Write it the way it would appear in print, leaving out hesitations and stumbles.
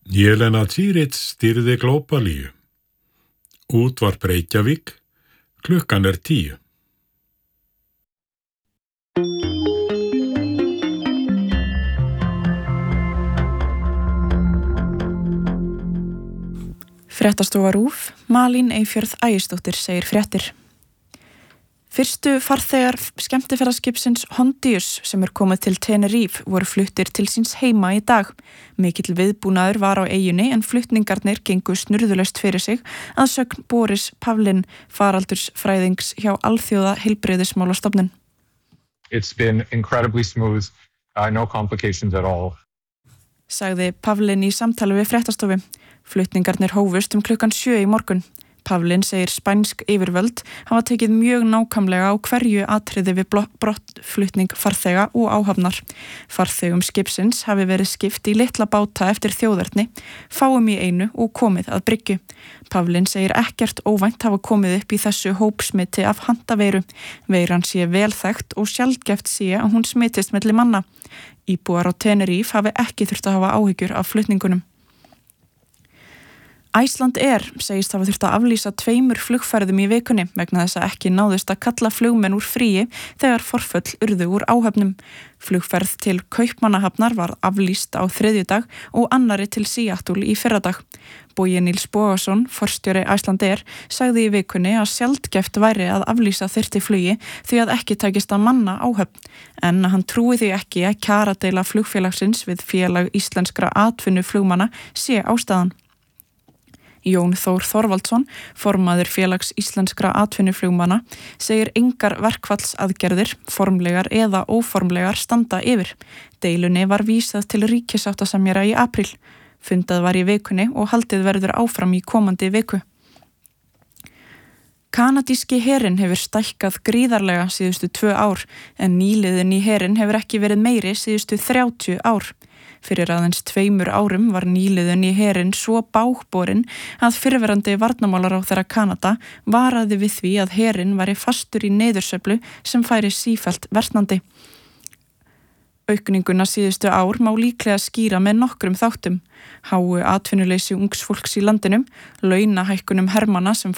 Jelena Týrits stýrði Glóbalíu. Útvarp Reykjavík, klukkan 10. Fréttastofa RÚV, Malín Eyfjörð Ægisdóttir segir fréttir. Fyrstu farþegar skemmtiferðaskipsins Hondius sem komið til Tenerife voru fluttir til síns heima í dag. Mikill viðbúnaður var á eyjunni en flutningarnir gengu snurðulaust fyrir sig að sögn Boris Pavlin, faraldursfræðings hjá Alþjóða heilbrigðismálastofnun. It's been incredibly smooth, no complications at all. Sagði Pavlin í samtali við fréttastofu. Flutningarnir hófust klukkan 7 í morgun. Pavlin segir spænsk yfirvöld hafa tekið mjög nákvæmlega á hverju atriði við brottflutning farþega og áhafnar. Farþegum skipsins hafi verið skipt í litla báta eftir þjóðerni, fáum í einu og komið að bryggju. Pavlin segir ekkert óvænt hafa komið upp í þessu hópsmiti af handaveiru. Veiran sé vel þekkt og sjaldgæft sé að hún smitist milli manna. Íbúar á Tenerife hafi ekki þurft að hafa áhyggjur af flutningunum. Iceland Air segist hafa þurft að aflýsa 2 flugferðum í vikunni vegna þess að ekki náðist að kalla flugmenn úr fríi þegar forföll urðu úr áhöfnum. Flugferð til Kaupmannahafnar var aflýst á þriðjudag og annari til Seattle í fyrradag. Bogi Níls Bogason, forstjóri Iceland Air, sagði í vikunni að sjaldgæft væri að aflýsa þyrfti flugi því að ekki tækist að manna áhöfn, en hann trúi því ekki að kjaradeila flugfélagsins við félag íslenskra atvinnuflugmanna sé ástæðan. Jón Þór Þorvaldsson, formaður félags íslenskra atvinnuflugmanna, segir engar verkfallsaðgerðir, formlegar eða óformlegar, standa yfir. Deilunni var vísað til ríkissáttasemjara í apríl. Fundað var í vikunni og haldið verður áfram í komandi viku. Kanadíski herinn hefur stækkað gríðarlega síðustu 2 ár, en nýliðun í herinn hefur ekki verið meiri síðustu 30 ár. Fyrir aðeins 2 árum var nýliðun í herinn svo bágborin að fyrrverandi varnarmálaráðherra Kanada varaði við því að herinn væri fastur í niðursveiflu sem færi sífellt versnandi. Aukninguna síðustu ár má líklega skýra með nokkrum þáttum. Háu atvinnuleysi ungs fólks í landinu, launahækkunum hermanna sem